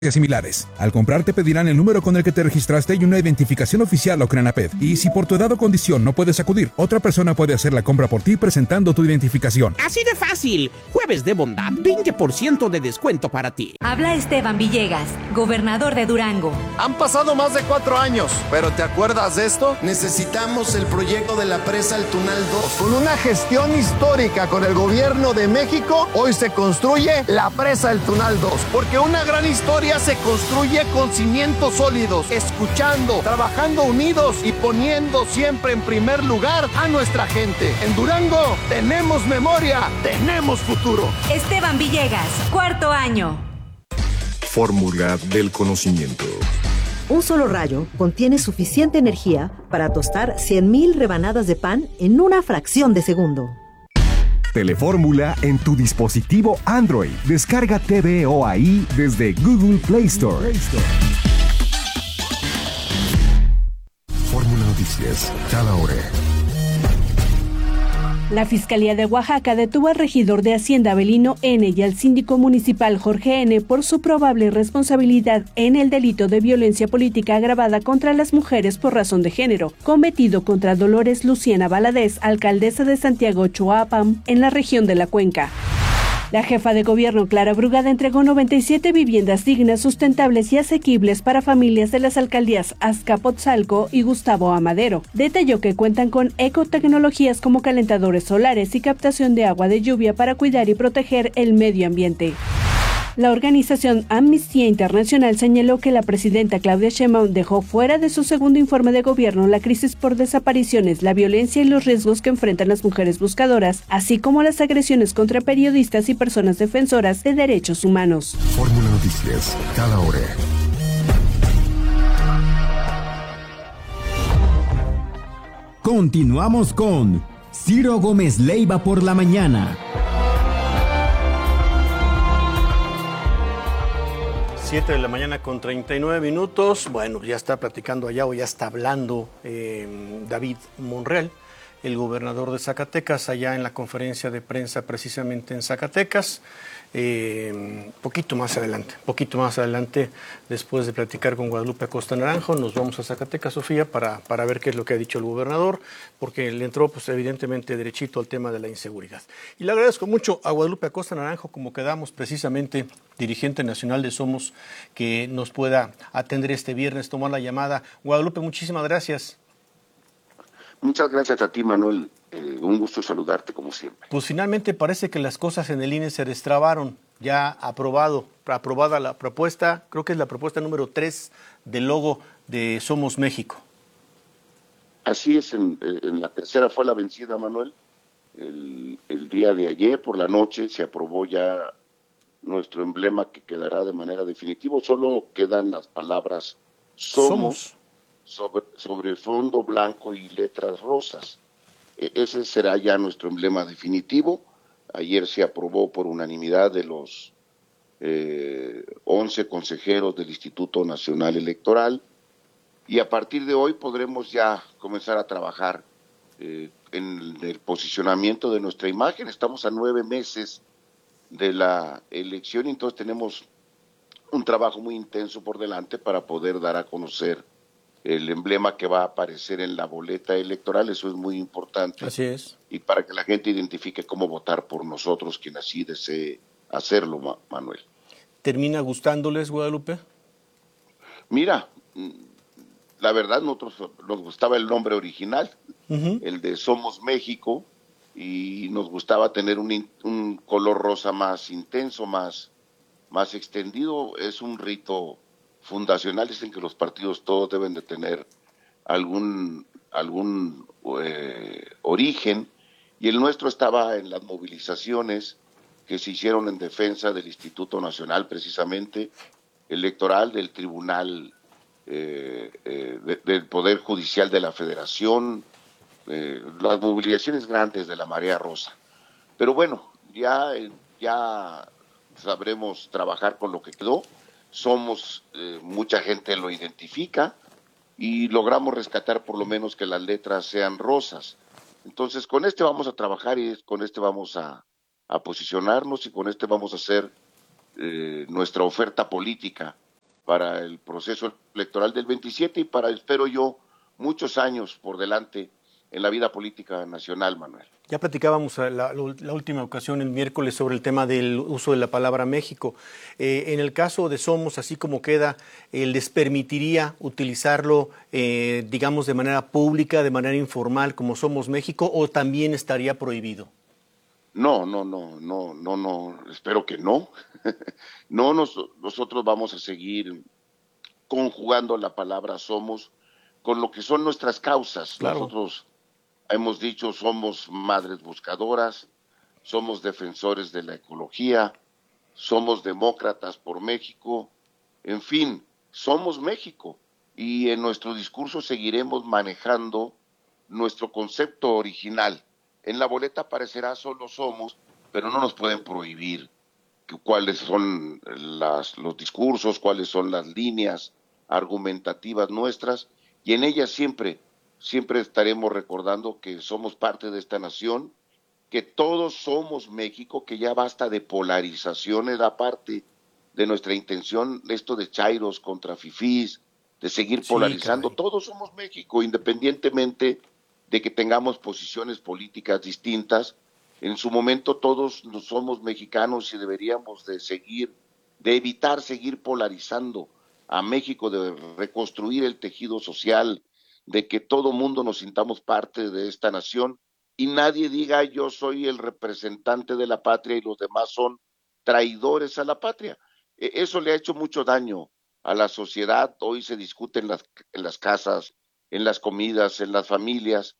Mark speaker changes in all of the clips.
Speaker 1: similares. Al comprar te pedirán el número con el que te registraste y una identificación oficial o CRENAPED. Y si por tu edad o condición no puedes acudir, otra persona puede hacer la compra por ti presentando tu identificación.
Speaker 2: Así de fácil. Jueves de bondad, 20% de descuento para ti.
Speaker 3: Habla Esteban Villegas, gobernador de Durango.
Speaker 4: Han pasado más de 4 años, pero ¿te acuerdas de esto?
Speaker 5: Necesitamos el proyecto de la presa El Tunal 2.
Speaker 4: Con una gestión histórica con el gobierno de México, hoy se construye la presa El Tunal 2. Porque una gran historia se construye con cimientos sólidos, escuchando, trabajando unidos y poniendo siempre en primer lugar a nuestra gente. En Durango tenemos memoria, tenemos futuro.
Speaker 3: Esteban Villegas, 4º año.
Speaker 6: Fórmula del conocimiento.
Speaker 7: Un solo rayo contiene suficiente energía para tostar 100,000 rebanadas de pan en una fracción de segundo.
Speaker 6: Telefórmula en tu dispositivo Android. Descarga TVOAI desde Google Play Store. Fórmula Noticias, cada hora.
Speaker 8: La Fiscalía de Oaxaca detuvo al regidor de Hacienda Avelino N. y al síndico municipal Jorge N. por su probable responsabilidad en el delito de violencia política agravada contra las mujeres por razón de género, cometido contra Dolores Luciana Valadez, alcaldesa de Santiago Choapam, en la región de la Cuenca. La jefa de gobierno, Clara Brugada, entregó 97 viviendas dignas, sustentables y asequibles para familias de las alcaldías Azcapotzalco y Gustavo Amadero. Detalló que cuentan con ecotecnologías como calentadores solares y captación de agua de lluvia para cuidar y proteger el medio ambiente. La organización Amnistía Internacional señaló que la presidenta Claudia Sheinbaum dejó fuera de su segundo informe de gobierno la crisis por desapariciones, la violencia y los riesgos que enfrentan las mujeres buscadoras, así como las agresiones contra periodistas y personas defensoras de derechos humanos.
Speaker 6: Fórmula Noticias, cada hora.
Speaker 9: Continuamos con Ciro Gómez Leiva por la mañana.
Speaker 10: 7 de la mañana con 39 minutos. Bueno, ya está platicando allá o ya está hablando David Monreal, el gobernador de Zacatecas, allá en la conferencia de prensa precisamente en Zacatecas. Poquito más adelante, después de platicar con Guadalupe Acosta Naranjo, nos vamos a Zacatecas, Sofía, para ver qué es lo que ha dicho el gobernador, porque le entró pues evidentemente derechito al tema de la inseguridad. Y le agradezco mucho a Guadalupe Acosta Naranjo, como quedamos precisamente, dirigente nacional de Somos, que nos pueda atender este viernes, tomar la llamada. Guadalupe, muchísimas gracias.
Speaker 11: Muchas gracias a ti, Manuel. Un gusto saludarte como siempre.
Speaker 10: Pues finalmente parece que las cosas en el INE se destrabaron. Ya aprobada la propuesta, creo que es la propuesta número 3 del logo de Somos México.
Speaker 11: Así es, en la tercera fue la vencida, Manuel. El día de ayer por la noche se aprobó ya nuestro emblema, que quedará de manera definitiva. Solo quedan las palabras Somos. Sobre fondo blanco y letras rosas. Ese será ya nuestro emblema definitivo. Ayer se aprobó por unanimidad de los 11 consejeros del Instituto Nacional Electoral, y a partir de hoy podremos ya comenzar a trabajar en el posicionamiento de nuestra imagen. Estamos a 9 meses de la elección, y entonces tenemos un trabajo muy intenso por delante para poder dar a conocer el emblema que va a aparecer en la boleta electoral. Eso es muy importante.
Speaker 10: Así es.
Speaker 11: Y para que la gente identifique cómo votar por nosotros, quien así desee hacerlo, Manuel.
Speaker 10: ¿Termina gustándoles, Guadalupe?
Speaker 11: Mira, la verdad nosotros nos gustaba el nombre original, el de Somos México, y nos gustaba tener un color rosa más intenso, más extendido. Es un rito fundacional. Dicen que los partidos todos deben de tener algún origen, y el nuestro estaba en las movilizaciones que se hicieron en defensa del Instituto Nacional, precisamente electoral, del Tribunal del Poder Judicial de la Federación, las movilizaciones grandes de la Marea Rosa. Pero bueno, ya sabremos trabajar con lo que quedó. Somos, mucha gente lo identifica, y logramos rescatar por lo menos que las letras sean rosas. Entonces con este vamos a trabajar, y con este vamos a posicionarnos, y con este vamos a hacer nuestra oferta política para el proceso electoral del 27 y para, espero yo, muchos años por delante en la vida política nacional, Manuel.
Speaker 10: Ya platicábamos la última ocasión, el miércoles, sobre el tema del uso de la palabra México. En el caso de Somos, así como queda, ¿les permitiría utilizarlo, digamos, de manera pública, de manera informal, como Somos México, o también estaría prohibido?
Speaker 11: No, espero que no. No, nosotros vamos a seguir conjugando la palabra Somos con lo que son nuestras causas. Claro. Nosotros hemos dicho, somos madres buscadoras, somos defensores de la ecología, somos demócratas por México, en fin, somos México. Y en nuestro discurso seguiremos manejando nuestro concepto original. En la boleta aparecerá solo Somos, pero no nos pueden prohibir cuáles son los discursos, cuáles son las líneas argumentativas nuestras, y en ellas siempre estaremos recordando que somos parte de esta nación, que todos somos México, que ya basta de polarización, era parte de nuestra intención, esto de chairos contra fifís, de seguir polarizando. Caray. Todos somos México, independientemente de que tengamos posiciones políticas distintas. En su momento todos somos mexicanos y deberíamos de evitar seguir polarizando a México, de reconstruir el tejido social, de que todo mundo nos sintamos parte de esta nación y nadie diga yo soy el representante de la patria y los demás son traidores a la patria. Eso le ha hecho mucho daño a la sociedad. Hoy se discute en las casas, en las comidas, en las familias,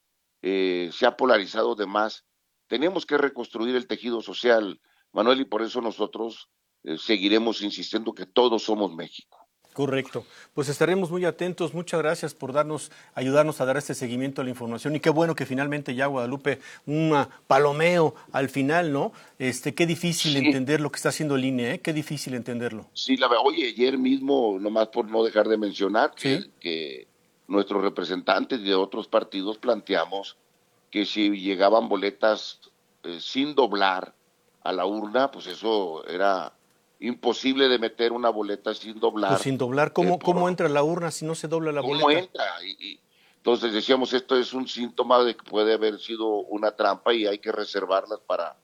Speaker 11: se ha polarizado de más. Tenemos que reconstruir el tejido social, Manuel, y por eso nosotros seguiremos insistiendo que todos somos México.
Speaker 10: Correcto. Pues estaremos muy atentos. Muchas gracias por ayudarnos a dar este seguimiento a la información. Y qué bueno que finalmente ya, Guadalupe, un palomeo al final, ¿no? Qué difícil entender lo que está haciendo el INE, ¿eh? Qué difícil entenderlo.
Speaker 11: Sí, oye, ayer mismo, nomás por no dejar de mencionar, que nuestros representantes de otros partidos planteamos que si llegaban boletas sin doblar a la urna, pues eso era imposible de meter una boleta sin doblar.
Speaker 10: Pues sin doblar, ¿cómo entra la urna si no se dobla la boleta?
Speaker 11: ¿Cómo entra? Entonces decíamos, esto es un síntoma de que puede haber sido una trampa y hay que reservarlas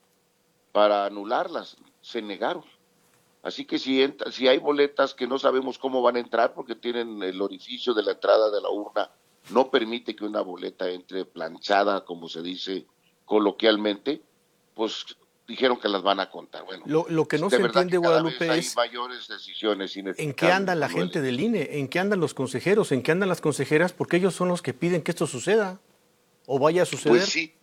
Speaker 11: para anularlas. Se negaron. Así que si hay boletas que no sabemos cómo van a entrar porque tienen el orificio de la entrada de la urna, no permite que una boleta entre planchada, como se dice coloquialmente, pues dijeron que las van a contar. Bueno,
Speaker 10: lo que no se entiende, Guadalupe,
Speaker 11: es mayores decisiones
Speaker 10: ¿en qué anda la gente del INE? ¿En qué andan los consejeros? ¿En qué andan las consejeras? Porque ellos son los que piden que esto suceda o vaya a suceder.
Speaker 11: Pues sí,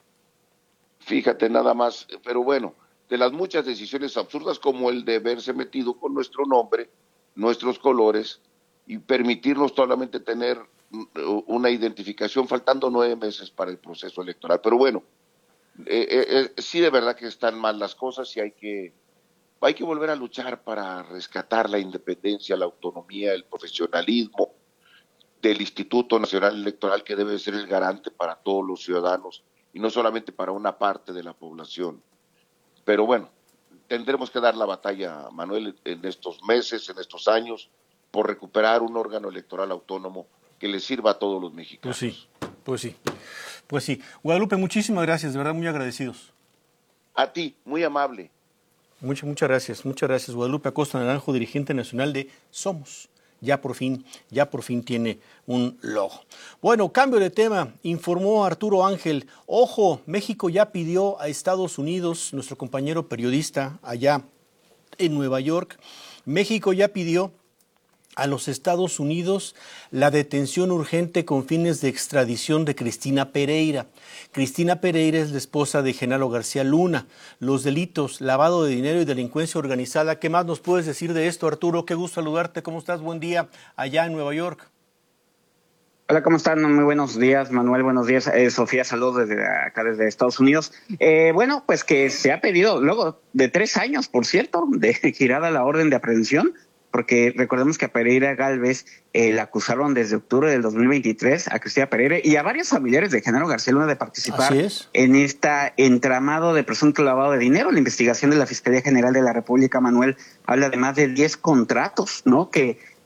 Speaker 11: fíjate nada más, pero bueno, de las muchas decisiones absurdas como el de haberse metido con nuestro nombre, nuestros colores y permitirnos solamente tener una identificación faltando 9 meses para el proceso electoral. Pero bueno, sí, de verdad que están mal las cosas y hay que volver a luchar para rescatar la independencia, la autonomía, el profesionalismo del Instituto Nacional Electoral, que debe ser el garante para todos los ciudadanos y no solamente para una parte de la población. Pero bueno, tendremos que dar la batalla, Manuel, en estos meses, en estos años, por recuperar un órgano electoral autónomo que le sirva a todos los mexicanos.
Speaker 10: Pues sí. Guadalupe, muchísimas gracias, de verdad muy agradecidos.
Speaker 11: A ti, muy amable.
Speaker 10: Muchas gracias, Guadalupe Acosta Naranjo, dirigente nacional de Somos. Ya por fin tiene un logo. Bueno, cambio de tema, informó Arturo Ángel. Ojo, México ya pidió a Estados Unidos, nuestro compañero periodista allá en Nueva York, México ya pidió a los Estados Unidos la detención urgente con fines de extradición de Cristina Pereira. Cristina Pereira es la esposa de Genaro García Luna. Los delitos, lavado de dinero y delincuencia organizada. ¿Qué más nos puedes decir de esto, Arturo? Qué gusto saludarte. ¿Cómo estás? Buen día allá en Nueva York.
Speaker 12: Hola, ¿cómo están? Muy buenos días, Manuel. Buenos días, Sofía. Saludos desde acá, desde Estados Unidos. Bueno, pues que se ha pedido, luego de 3 años, por cierto, de girada la orden de aprehensión, porque recordemos que a Pereira Gálvez la acusaron desde octubre del 2023, a Cristina Pereira y a varios familiares de Genaro García Luna de participar en esta entramado de presunto lavado de dinero. La investigación de la Fiscalía General de la República, Manuel, habla de más de 10 contratos, ¿no?, que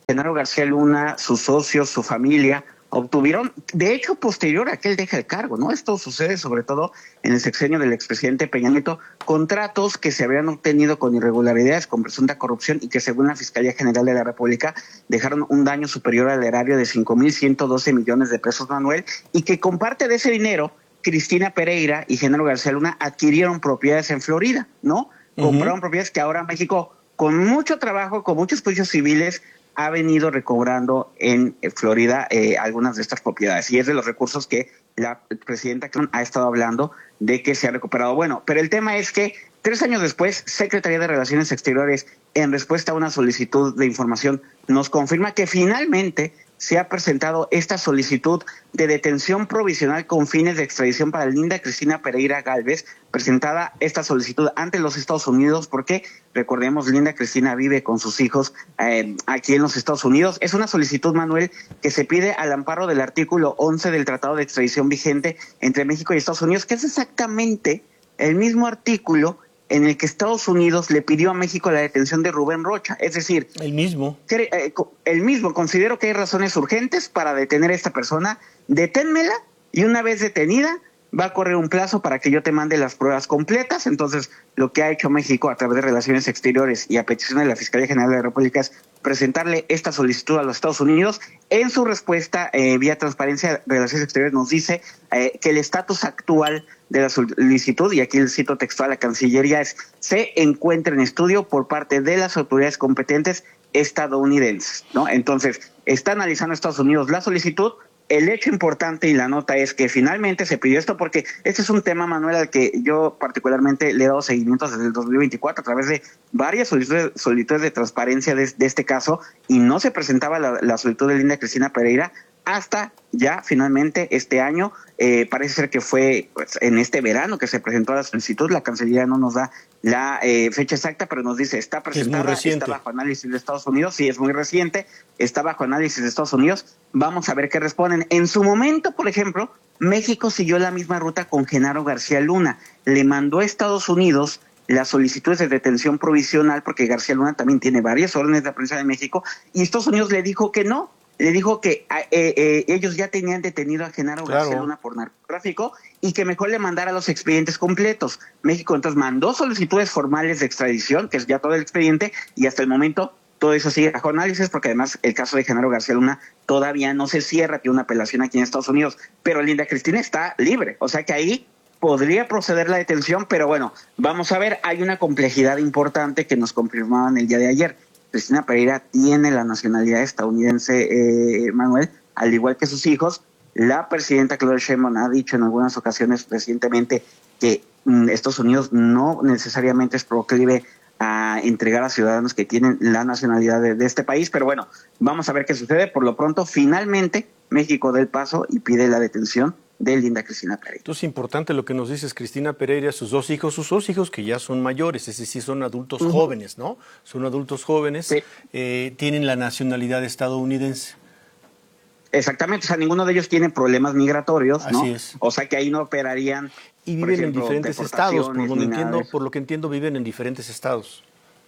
Speaker 12: Genaro García Luna, sus socios, su familia, obtuvieron, de hecho, posterior a que él deja el cargo, ¿no? Esto sucede sobre todo en el sexenio del expresidente Peña Nieto, contratos que se habían obtenido con irregularidades, con presunta corrupción y que según la Fiscalía General de la República dejaron un daño superior al erario de 5,112 millones de pesos, Manuel, y que con parte de ese dinero, Cristina Pereira y Genaro García Luna adquirieron propiedades en Florida, ¿no? Compraron propiedades que ahora México, con mucho trabajo, con muchos juicios civiles, ha venido recobrando en Florida algunas de estas propiedades. Y es de los recursos que la presidenta ha estado hablando de que se ha recuperado. Bueno, pero el tema es que 3 años después, Secretaría de Relaciones Exteriores, en respuesta a una solicitud de información, nos confirma que finalmente se ha presentado esta solicitud de detención provisional con fines de extradición para Linda Cristina Pereira Gálvez, presentada esta solicitud ante los Estados Unidos, porque recordemos, Linda Cristina vive con sus hijos aquí en los Estados Unidos. Es una solicitud, Manuel, que se pide al amparo del artículo 11 del Tratado de Extradición vigente entre México y Estados Unidos, que es exactamente el mismo artículo en el que Estados Unidos le pidió a México la detención de Rubén Rocha. Es decir, el mismo, considero que hay razones urgentes para detener a esta persona, deténmela y una vez detenida va a correr un plazo para que yo te mande las pruebas completas. Entonces, lo que ha hecho México a través de Relaciones Exteriores y a petición de la Fiscalía General de la República es presentarle esta solicitud a los Estados Unidos. En su respuesta, vía Transparencia de Relaciones Exteriores nos dice que el estatus actual de la solicitud, y aquí el cito textual, la Cancillería, se encuentra en estudio por parte de las autoridades competentes estadounidenses, ¿no? Entonces, está analizando Estados Unidos la solicitud. El hecho importante y la nota es que finalmente se pidió esto porque este es un tema, Manuel, al que yo particularmente le he dado seguimiento desde el 2024 a través de varias solicitudes de transparencia de este caso, y no se presentaba la solicitud de Linda Cristina Pereira hasta ya finalmente este año. Parece ser que fue en este verano que se presentó la solicitud. La Cancillería no nos da la fecha exacta, pero nos dice está presentada, está bajo análisis de Estados Unidos. Sí, es muy reciente, está bajo análisis de Estados Unidos. Vamos a ver qué responden. En su momento, por ejemplo, México siguió la misma ruta con Genaro García Luna. Le mandó a Estados Unidos las solicitudes de detención provisional, porque García Luna también tiene varias órdenes de aprehensión en México, y Estados Unidos le dijo que no. Le dijo que ellos ya tenían detenido a Genaro García Luna por narcotráfico y que mejor le mandara los expedientes completos. México entonces mandó solicitudes formales de extradición, que es ya todo el expediente, y hasta el momento todo eso sigue bajo análisis, porque además el caso de Genaro García Luna todavía no se cierra, tiene una apelación aquí en Estados Unidos, pero Linda Cristina está libre, o sea que ahí podría proceder la detención, pero bueno, vamos a ver, hay una complejidad importante que nos confirmaban el día de ayer. Cristina Pereira tiene la nacionalidad estadounidense, Manuel, al igual que sus hijos. La presidenta Claudia Sheinbaum ha dicho en algunas ocasiones recientemente que Estados Unidos no necesariamente es proclive a entregar a ciudadanos que tienen la nacionalidad de este país, pero bueno, vamos a ver qué sucede. Por lo pronto, finalmente, México da el paso y pide la detención de Linda Cristina Pereira.
Speaker 10: Entonces es importante lo que nos dices, Cristina Pereira, sus dos hijos que ya son mayores, es decir, son adultos jóvenes, ¿no? Son adultos jóvenes, sí. Tienen la nacionalidad estadounidense.
Speaker 12: Exactamente, o sea, ninguno de ellos tiene problemas migratorios, ¿no?
Speaker 10: Así es.
Speaker 12: O sea que ahí no operarían.
Speaker 10: Y viven en diferentes estados, por lo que entiendo, viven en diferentes estados.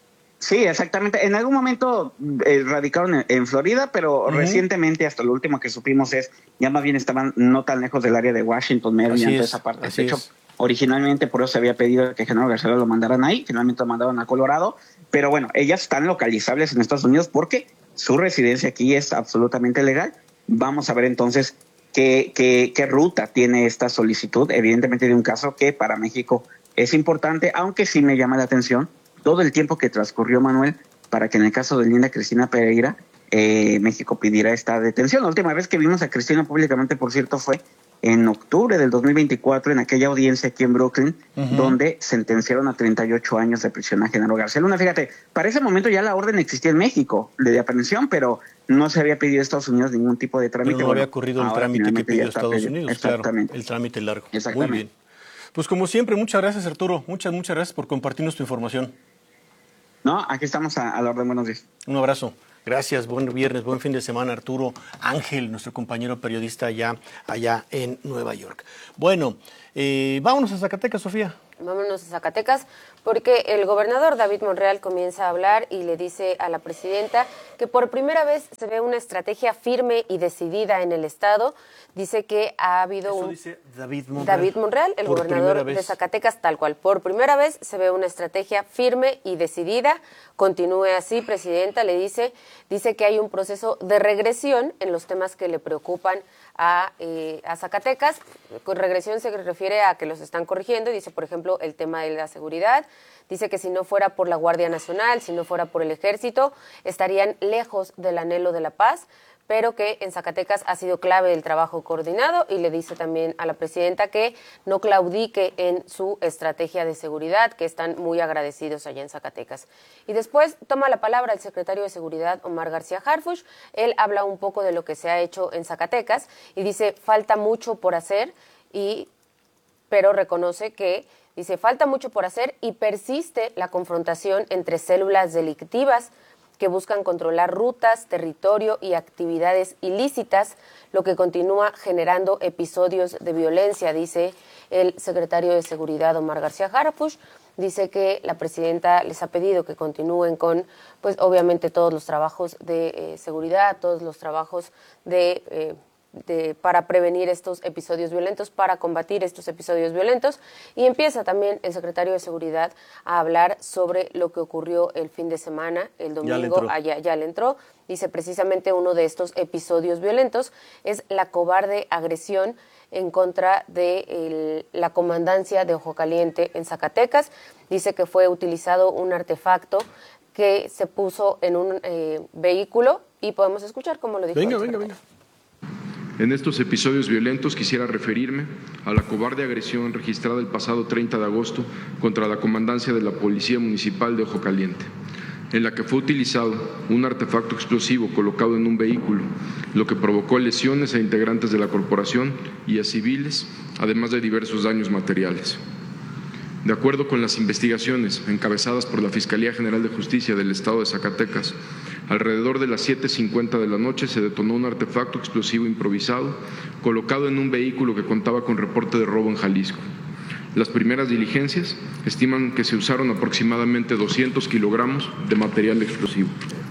Speaker 12: Sí, exactamente. En algún momento radicaron en Florida, pero recientemente, hasta lo último que supimos ya más bien estaban no tan lejos del área de Washington, Maryland, toda esa parte. De hecho, originalmente por eso se había pedido que Genaro García lo mandaran ahí, finalmente lo mandaron a Colorado, pero bueno, ellas están localizables en Estados Unidos porque su residencia aquí es absolutamente legal. Vamos a ver entonces qué ruta tiene esta solicitud, evidentemente de un caso que para México es importante, aunque sí me llama la atención todo el tiempo que transcurrió, Manuel, para que en el caso de Linda Cristina Pereira, México pidiera esta detención. La última vez que vimos a Cristina públicamente, por cierto, fue en octubre del 2024, en aquella audiencia aquí en Brooklyn, donde sentenciaron a 38 años de prisión a Genaro García Luna. Fíjate, para ese momento ya la orden existía en México de aprehensión, pero no se había pedido a Estados Unidos ningún tipo de trámite.
Speaker 10: Pero no había ocurrido el trámite que pidió Estados Unidos, claro, el trámite largo. Muy bien. Pues como siempre, muchas gracias, Arturo. Muchas gracias por compartirnos tu información.
Speaker 12: No, aquí estamos a la orden. Buenos días.
Speaker 10: Un abrazo. Gracias, buen viernes, buen fin de semana, Arturo Ángel, nuestro compañero periodista allá en Nueva York. Bueno, vámonos a Zacatecas, Sofía.
Speaker 13: Vámonos a Zacatecas, porque el gobernador David Monreal comienza a hablar y le dice a la presidenta que por primera vez se ve una estrategia firme y decidida en el Estado. Dice que ha habido
Speaker 10: Eso dice David Monreal,
Speaker 13: el gobernador de Zacatecas, tal cual. Por primera vez se ve una estrategia firme y decidida. Continúe así, presidenta, le dice que hay un proceso de regresión en los temas que le preocupan a Zacatecas. Con regresión se refiere a que los están corrigiendo y dice, por ejemplo, el tema de la seguridad. Dice que si no fuera por la Guardia Nacional, si no fuera por el Ejército, estarían lejos del anhelo de la paz, pero que en Zacatecas ha sido clave el trabajo coordinado, y le dice también a la presidenta que no claudique en su estrategia de seguridad, que están muy agradecidos allá en Zacatecas. Y después toma la palabra el secretario de Seguridad, Omar García Harfuch. Él habla un poco de lo que se ha hecho en Zacatecas y dice, falta mucho por hacer, pero reconoce que dice, falta mucho por hacer y persiste la confrontación entre células delictivas que buscan controlar rutas, territorio y actividades ilícitas, lo que continúa generando episodios de violencia, dice el secretario de Seguridad, Omar García Harfuch. Dice que la presidenta les ha pedido que continúen con, pues obviamente, todos los trabajos de seguridad, todos los trabajos para prevenir estos episodios violentos, para combatir estos episodios violentos. Y empieza también el secretario de Seguridad a hablar sobre lo que ocurrió el fin de semana, el domingo, ya le entró. Dice, precisamente uno de estos episodios violentos es la cobarde agresión en contra de la comandancia de Ojo Caliente en Zacatecas. Dice que fue utilizado un artefacto que se puso en un vehículo, y podemos escuchar cómo lo dijo.
Speaker 14: Venga. En estos episodios violentos quisiera referirme a la cobarde agresión registrada el pasado 30 de agosto contra la comandancia de la Policía Municipal de Ojo Caliente, en la que fue utilizado un artefacto explosivo colocado en un vehículo, lo que provocó lesiones a integrantes de la corporación y a civiles, además de diversos daños materiales. De acuerdo con las investigaciones encabezadas por la Fiscalía General de Justicia del Estado de Zacatecas, alrededor de las 7:50 de la noche se detonó un artefacto explosivo improvisado colocado en un vehículo que contaba con reporte de robo en Jalisco. Las primeras diligencias estiman que se usaron aproximadamente 200 kilogramos de material explosivo.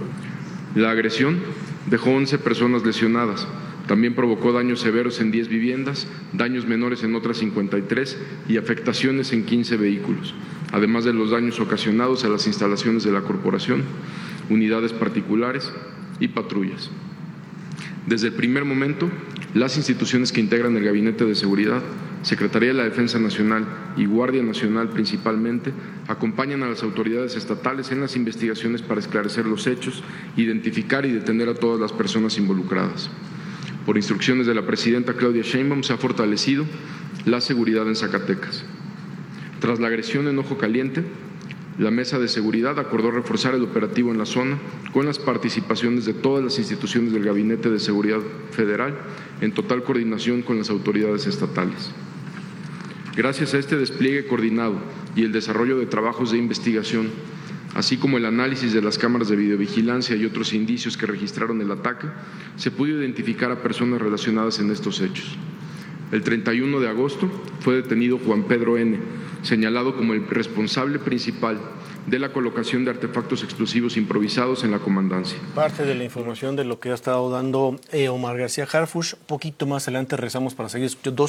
Speaker 14: La agresión dejó 11 personas lesionadas. También provocó daños severos en 10 viviendas, daños menores en otras 53 y afectaciones en 15 vehículos, además de los daños ocasionados a las instalaciones de la corporación, unidades particulares y patrullas. Desde el primer momento, las instituciones que integran el Gabinete de Seguridad, Secretaría de la Defensa Nacional y Guardia Nacional principalmente, acompañan a las autoridades estatales en las investigaciones para esclarecer los hechos, identificar y detener a todas las personas involucradas. Por instrucciones de la presidenta Claudia Sheinbaum se ha fortalecido la seguridad en Zacatecas. Tras la agresión en Ojo Caliente, la Mesa de Seguridad acordó reforzar el operativo en la zona con las participaciones de todas las instituciones del Gabinete de Seguridad Federal en total coordinación con las autoridades estatales. Gracias a este despliegue coordinado y el desarrollo de trabajos de investigación, así como el análisis de las cámaras de videovigilancia y otros indicios que registraron el ataque, se pudo identificar a personas relacionadas en estos hechos. El 31 de agosto fue detenido Juan Pedro N., señalado como el responsable principal de la colocación de artefactos explosivos improvisados en la comandancia.
Speaker 10: Parte de la información de lo que ha estado dando Omar García Harfuch. Un poquito más adelante regresamos para seguir escuchando.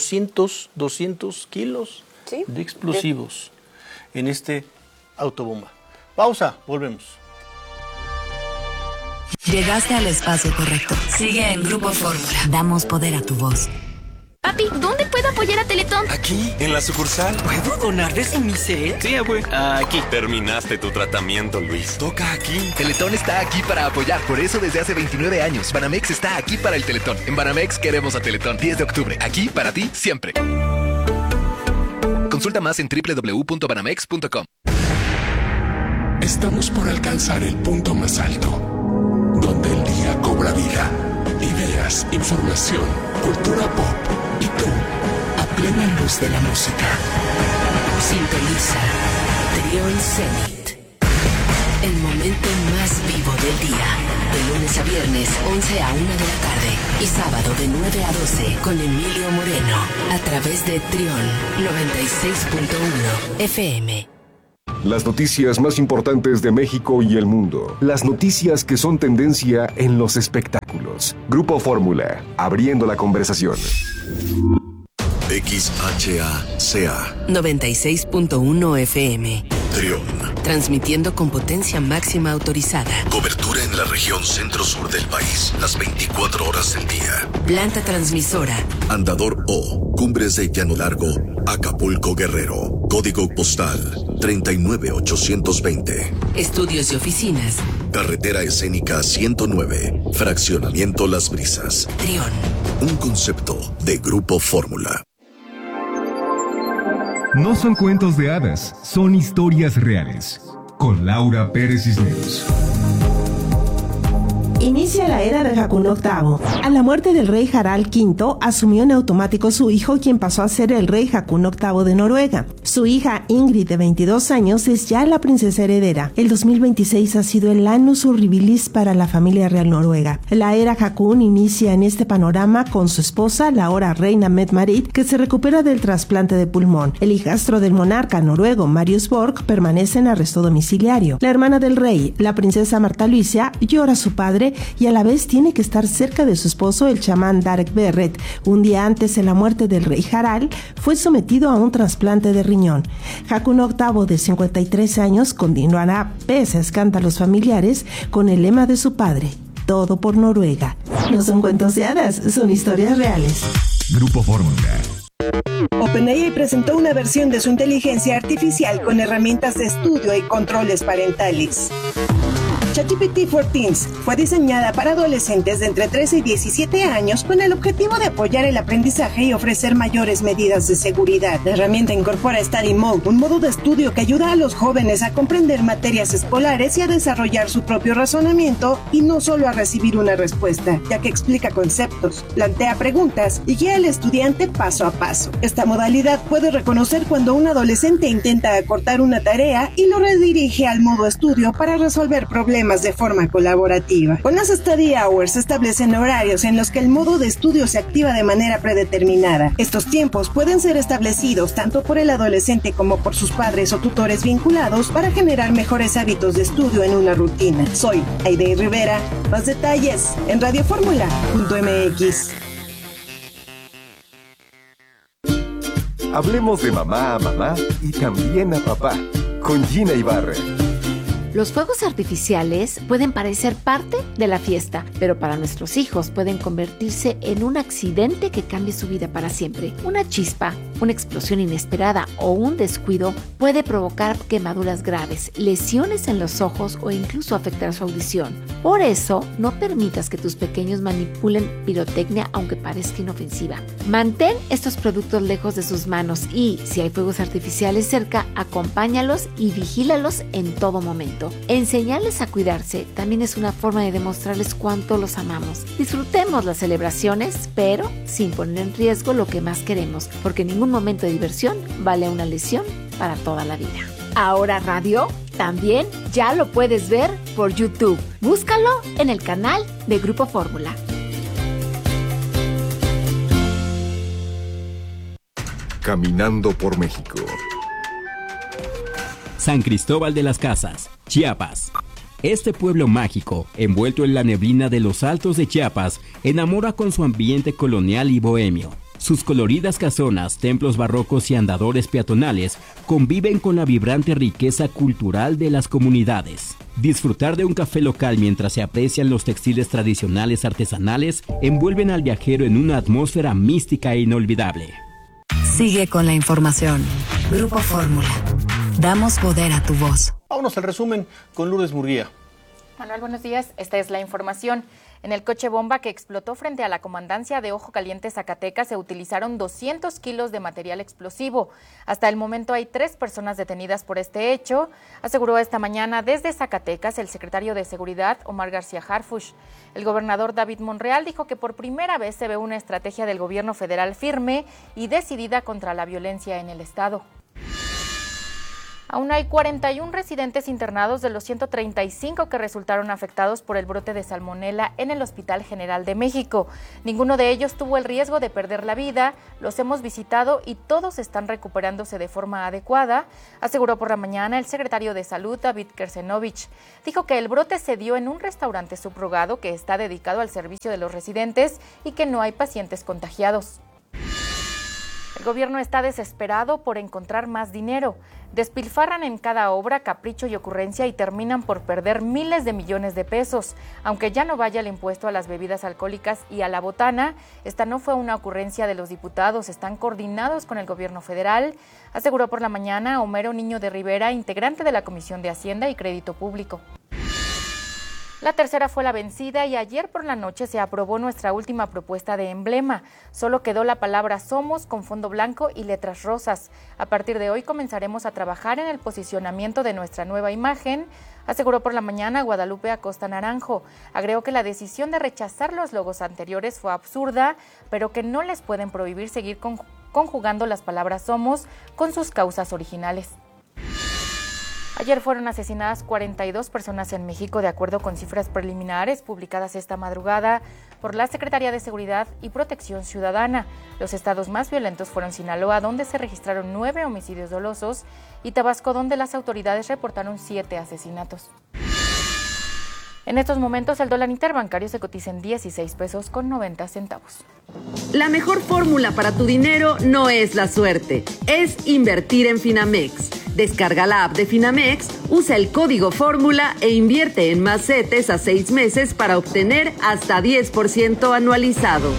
Speaker 10: 200 kilos de explosivos en este autobomba. Pausa, volvemos.
Speaker 15: Llegaste al espacio correcto. Sigue en Grupo Fórmula. Damos poder a tu voz.
Speaker 16: Papi, ¿dónde puedo apoyar a Teletón?
Speaker 17: Aquí, en la sucursal.
Speaker 16: ¿Puedo donar desde mi cel?
Speaker 17: Sí, abue. Aquí. Terminaste tu tratamiento, Luis. Toca aquí.
Speaker 18: Teletón está aquí para apoyar. Por eso desde hace 29 años, Banamex está aquí para el Teletón. En Banamex queremos a Teletón. 10 de octubre. Aquí para ti, siempre. Consulta más en www.banamex.com.
Speaker 19: Estamos por alcanzar el punto más alto, donde el día cobra vida. Ideas, información, cultura pop y tú, a plena luz de la música.
Speaker 15: Sintoniza Trio en Zenit, el momento más vivo del día. De lunes a viernes, 11 a 1 de la tarde. Y sábado de 9 a 12 con Emilio Moreno. A través de Trión 96.1 FM.
Speaker 6: Las noticias más importantes de México y el mundo. Las noticias que son tendencia en los espectáculos. Grupo Fórmula, abriendo la conversación.
Speaker 15: XHACA 96.1 FM.
Speaker 18: Trión.
Speaker 15: Transmitiendo con potencia máxima autorizada.
Speaker 18: Cobertura en la región centro-sur del país, las 24 horas del día.
Speaker 15: Planta transmisora.
Speaker 18: Andador O, Cumbres de Llano Largo, Acapulco, Guerrero. Código postal 39820.
Speaker 15: Estudios y oficinas.
Speaker 18: Carretera escénica 109, Fraccionamiento Las Brisas.
Speaker 15: Trión.
Speaker 18: Un concepto de Grupo Fórmula.
Speaker 9: No son cuentos de hadas, son historias reales. Con Laura Pérez Cisneros.
Speaker 20: Inicia la era de Haakon VIII. A la muerte del rey Harald V, asumió en automático su hijo, quien pasó a ser el rey Haakon VIII de Noruega. Su hija Ingrid, de 22 años, es ya la princesa heredera. El 2026 ha sido el annus horribilis para la familia real noruega. La era Haakon inicia en este panorama con su esposa, la ahora reina Mette-Marit, que se recupera del trasplante de pulmón. El hijastro del monarca noruego, Marius Borg, permanece en arresto domiciliario. La hermana del rey, la princesa Marta Luisa, llora a su padre y a la vez tiene que estar cerca de su esposo, el chamán Darek Berret. Un día antes de la muerte del rey Harald, fue sometido a un trasplante de riñón. Haakon VIII, de 53 años, continuará, pese a escándalos familiares, con el lema de su padre: todo por Noruega. No son cuentos de hadas, son historias reales.
Speaker 9: Grupo Fórmula.
Speaker 20: OpenAI presentó una versión de su inteligencia artificial con herramientas de estudio y controles parentales. ChatGPT for Teens fue diseñada para adolescentes de entre 13 y 17 años con el objetivo de apoyar el aprendizaje y ofrecer mayores medidas de seguridad. La herramienta incorpora Study Mode, un modo de estudio que ayuda a los jóvenes a comprender materias escolares y a desarrollar su propio razonamiento y no solo a recibir una respuesta, ya que explica conceptos, plantea preguntas y guía al estudiante paso a paso. Esta modalidad puede reconocer cuando un adolescente intenta acortar una tarea y lo redirige al modo estudio para resolver problemas de forma colaborativa. Con las Study Hours se establecen horarios en los que el modo de estudio se activa de manera predeterminada. Estos tiempos pueden ser establecidos tanto por el adolescente como por sus padres o tutores vinculados para generar mejores hábitos de estudio en una rutina. Soy Aide Rivera. Más detalles en radioformula.mx.
Speaker 6: Hablemos de mamá a mamá y también a papá, con Gina Ibarra.
Speaker 21: Los fuegos artificiales pueden parecer parte de la fiesta, pero para nuestros hijos pueden convertirse en un accidente que cambie su vida para siempre. Una chispa, una explosión inesperada o un descuido puede provocar quemaduras graves, lesiones en los ojos o incluso afectar su audición. Por eso, no permitas que tus pequeños manipulen pirotecnia aunque parezca inofensiva. Mantén estos productos lejos de sus manos y, si hay fuegos artificiales cerca, acompáñalos y vigílalos en todo momento. Enseñarles a cuidarse también es una forma de demostrarles cuánto los amamos. Disfrutemos las celebraciones, pero sin poner en riesgo lo que más queremos, porque ningún momento de diversión vale una lesión para toda la vida. Ahora Radio también ya lo puedes ver por YouTube. Búscalo en el canal de Grupo Fórmula.
Speaker 6: Caminando por México.
Speaker 22: San Cristóbal de las Casas, Chiapas. Este pueblo mágico, envuelto en la neblina de los altos de Chiapas, enamora con su ambiente colonial y bohemio. Sus coloridas casonas, templos barrocos y andadores peatonales conviven con la vibrante riqueza cultural de las comunidades. Disfrutar de un café local mientras se aprecian los textiles tradicionales artesanales envuelven al viajero en una atmósfera mística e inolvidable.
Speaker 15: Sigue con la información. Grupo Fórmula. Damos poder a tu voz.
Speaker 10: Vámonos al resumen con Lourdes Murguía.
Speaker 23: Manuel, buenos días. Esta es la información. En el coche bomba que explotó frente a la comandancia de Ojo Caliente, Zacatecas, se utilizaron 200 kilos de material explosivo. Hasta el momento hay 3 personas detenidas por este hecho, aseguró esta mañana desde Zacatecas el secretario de Seguridad, Omar García Harfuch. El gobernador David Monreal dijo que por primera vez se ve una estrategia del gobierno federal firme y decidida contra la violencia en el estado. Aún hay 41 residentes internados de los 135 que resultaron afectados por el brote de salmonela en el Hospital General de México. Ninguno de ellos tuvo el riesgo de perder la vida, los hemos visitado y todos están recuperándose de forma adecuada, aseguró por la mañana el secretario de Salud, David Kersenovich. Dijo que el brote se dio en un restaurante subrogado que está dedicado al servicio de los residentes y que no hay pacientes contagiados. El gobierno está desesperado por encontrar más dinero. Despilfarran en cada obra, capricho y ocurrencia y terminan por perder miles de millones de pesos. Aunque ya no vaya el impuesto a las bebidas alcohólicas y a la botana, esta no fue una ocurrencia de los diputados, están coordinados con el gobierno federal, aseguró por la mañana Homero Niño de Rivera, integrante de la Comisión de Hacienda y Crédito Público. La tercera fue la vencida y ayer por la noche se aprobó nuestra última propuesta de emblema. Solo quedó la palabra Somos con fondo blanco y letras rosas. A partir de hoy comenzaremos a trabajar en el posicionamiento de nuestra nueva imagen, aseguró por la mañana Guadalupe Acosta Naranjo. Agregó que la decisión de rechazar los logos anteriores fue absurda, pero que no les pueden prohibir seguir conjugando las palabras Somos con sus causas originales. Ayer fueron asesinadas 42 personas en México, de acuerdo con cifras preliminares publicadas esta madrugada por la Secretaría de Seguridad y Protección Ciudadana. Los estados más violentos fueron Sinaloa, donde se registraron 9 homicidios dolosos, y Tabasco, donde las autoridades reportaron 7 asesinatos. En estos momentos, el dólar interbancario se cotiza en 16 pesos con 90 centavos.
Speaker 1: La mejor fórmula para tu dinero no es la suerte, es invertir en Finamex. Descarga la app de Finamex, usa el código fórmula e invierte en más CETES a 6 meses para obtener hasta 10% anualizado.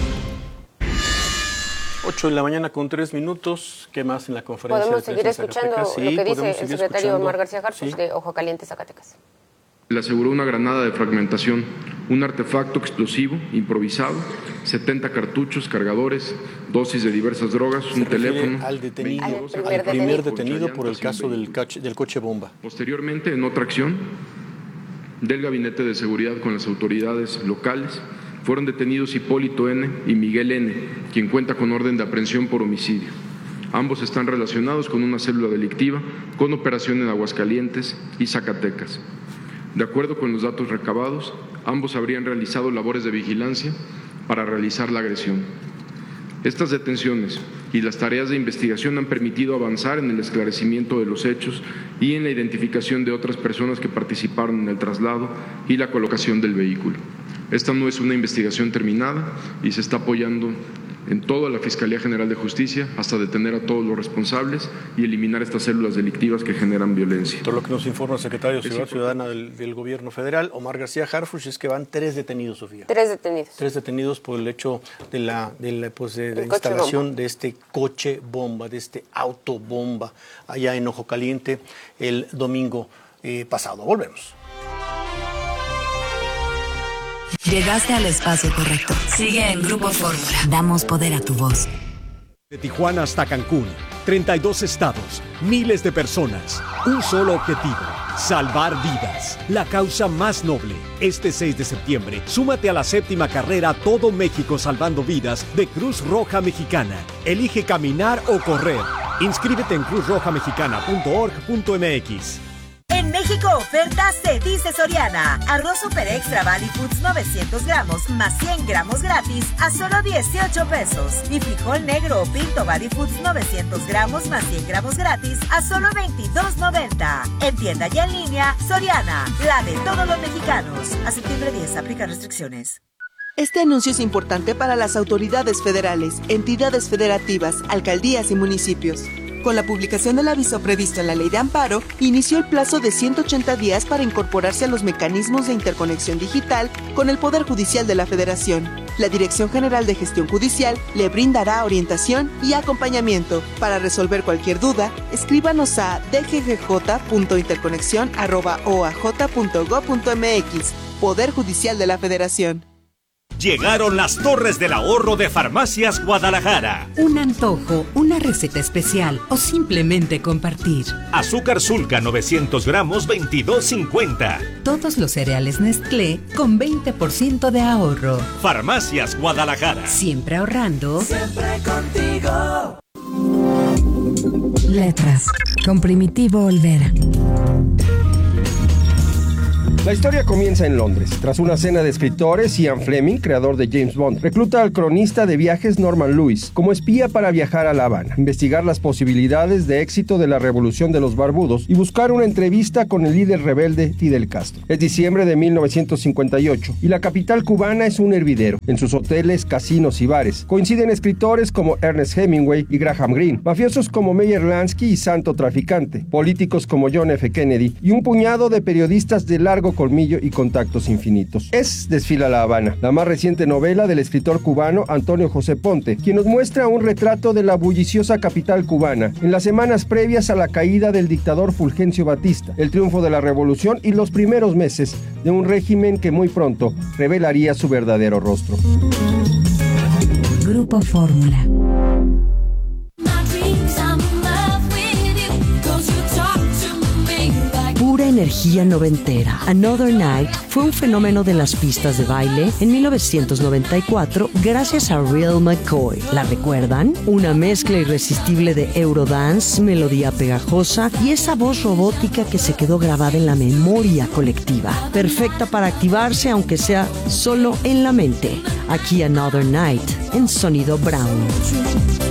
Speaker 10: 8 de la mañana con 3 minutos. ¿Qué más en la conferencia?
Speaker 13: Podemos seguir escuchando lo que dice el secretario Omar García Harfuch de Ojo Caliente, Zacatecas.
Speaker 14: Le aseguró una granada de fragmentación, un artefacto explosivo improvisado, 70 cartuchos, cargadores, dosis de diversas drogas, un teléfono.
Speaker 10: Al primer detenido por el caso del coche bomba.
Speaker 14: Posteriormente, en otra acción del Gabinete de Seguridad con las autoridades locales, fueron detenidos Hipólito N. y Miguel N., quien cuenta con orden de aprehensión por homicidio. Ambos están relacionados con una célula delictiva con operación en Aguascalientes y Zacatecas. De acuerdo con los datos recabados, ambos habrían realizado labores de vigilancia para realizar la agresión. Estas detenciones y las tareas de investigación han permitido avanzar en el esclarecimiento de los hechos y en la identificación de otras personas que participaron en el traslado y la colocación del vehículo. Esta no es una investigación terminada y se está apoyando en toda la Fiscalía General de Justicia hasta detener a todos los responsables y eliminar estas células delictivas que generan violencia.
Speaker 10: Todo lo que nos informa el secretario de Seguridad Ciudadana del Gobierno Federal, Omar García Harfuch, es que van 3 detenidos, Sofía.
Speaker 13: 3 detenidos.
Speaker 10: 3 detenidos por el hecho de la instalación de este coche bomba, de este auto bomba, allá en Ojo Caliente el domingo pasado. Volvemos.
Speaker 15: Llegaste al espacio correcto. Sigue en Grupo Fórmula. Damos poder a tu voz.
Speaker 2: De Tijuana hasta Cancún, 32 estados, miles de personas, un solo objetivo, salvar vidas. La causa más noble. Este 6 de septiembre, súmate a la 7ª carrera Todo México Salvando Vidas de Cruz Roja Mexicana. Elige caminar o correr. Inscríbete en cruzrojamexicana.org.mx.
Speaker 5: En México, oferta se dice Soriana. Arroz Super Extra Valley Foods 900 gramos más 100 gramos gratis a solo 18 pesos. Y frijol negro o pinto Valley Foods 900 gramos más 100 gramos gratis a solo 22.90. En tienda y en línea, Soriana, la de todos los mexicanos. A septiembre 10, aplica restricciones.
Speaker 24: Este anuncio es importante para las autoridades federales, entidades federativas, alcaldías y municipios. Con la publicación del aviso previsto en la Ley de Amparo, inició el plazo de 180 días para incorporarse a los mecanismos de interconexión digital con el Poder Judicial de la Federación. La Dirección General de Gestión Judicial le brindará orientación y acompañamiento. Para resolver cualquier duda, escríbanos a dggj.interconexion@oaj.gov.mx. Poder Judicial de la Federación.
Speaker 25: Llegaron las Torres del Ahorro de Farmacias Guadalajara.
Speaker 26: Un antojo, una receta especial o simplemente compartir.
Speaker 25: Azúcar Sulca 900 gramos, 22.50.
Speaker 26: Todos los cereales Nestlé con 20% de ahorro.
Speaker 25: Farmacias Guadalajara.
Speaker 26: Siempre ahorrando.
Speaker 27: Siempre contigo.
Speaker 26: Letras, con Primitivo Olvera.
Speaker 3: La historia comienza en Londres. Tras una cena de escritores, Ian Fleming, creador de James Bond, recluta al cronista de viajes Norman Lewis como espía para viajar a La Habana, investigar las posibilidades de éxito de la revolución de los barbudos y buscar una entrevista con el líder rebelde Fidel Castro. Es diciembre de 1958 y la capital cubana es un hervidero. En sus hoteles, casinos y bares coinciden escritores como Ernest Hemingway y Graham Greene, mafiosos como Meyer Lansky y Santo Traficante, políticos como John F. Kennedy y un puñado de periodistas de largo colmillo y contactos infinitos. Desfila La Habana, la más reciente novela del escritor cubano Antonio José Ponte, quien nos muestra un retrato de la bulliciosa capital cubana en las semanas previas a la caída del dictador Fulgencio Batista, el triunfo de la revolución y los primeros meses de un régimen que muy pronto revelaría su verdadero rostro.
Speaker 26: Grupo Fórmula. Pura energía noventera. Another Night fue un fenómeno de las pistas de baile en 1994 gracias a Real McCoy. ¿La recuerdan? Una mezcla irresistible de Eurodance, melodía pegajosa y esa voz robótica que se quedó grabada en la memoria colectiva. Perfecta para activarse aunque sea solo en la mente. Aquí Another Night en Sonido Brown.